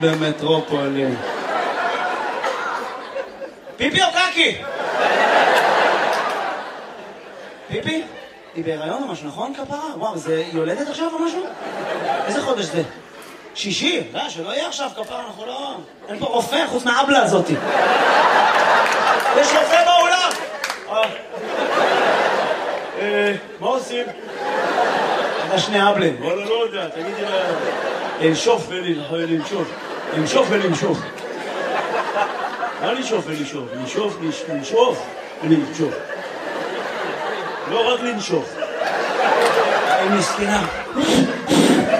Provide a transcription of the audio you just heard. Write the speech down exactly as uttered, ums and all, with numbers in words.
במטרופולין. פיפי או קקי? פיפי? היא בהיריון או משהו, נכון כפרה? וואו, זה יולדת עכשיו או משהו? איזה חודש זה? שישי? לא, שלא יהיה עכשיו כפרה, אנחנו לא... אין פה רופא חוץ מהאבלה הזאתי. יש רופא באולם! אה, מה עושים? אתה שני אבלים. וואלה, לא יודע, תגידי לה... לנשוף ולנשוף. לנשוף ולנשוף. מה לנשוף ולנשוף? לנשוף, לנשוף ולנשוף. לא רק לנשוף. היא מסכנה.